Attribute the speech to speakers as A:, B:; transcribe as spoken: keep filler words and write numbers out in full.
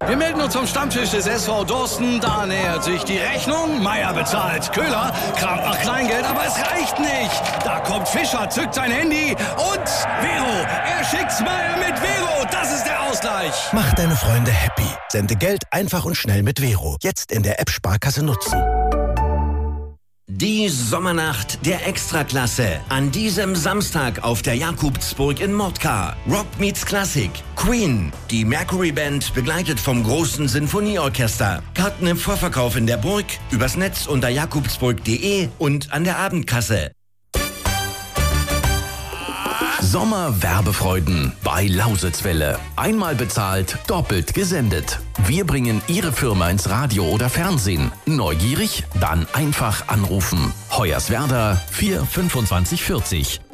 A: Wir melden uns vom Stammtisch des S V Dorsten. Da nähert sich die Rechnung. Meier bezahlt. Köhler kramt nach Kleingeld, aber es reicht nicht. Da kommt Fischer, zückt sein Handy und Vero. Er schickt's Meier mit Vero. Das ist der Ausgleich.
B: Mach deine Freunde happy. Sende Geld einfach und schnell mit Vero. Jetzt in der App Sparkasse nutzen.
C: Die Sommernacht der Extraklasse. An diesem Samstag auf der Jakobsburg in Mordka. Rock meets Classic. Queen. Die Mercury Band begleitet vom großen Sinfonieorchester. Karten im Vorverkauf in der Burg, übers Netz unter jakobsburg punkt de und an der Abendkasse.
D: Sommerwerbefreuden bei Lausitzwelle. Einmal bezahlt, doppelt gesendet. Wir bringen Ihre Firma ins Radio oder Fernsehen. Neugierig? Dann einfach anrufen. Hoyerswerda vier fünfundzwanzig vierzig.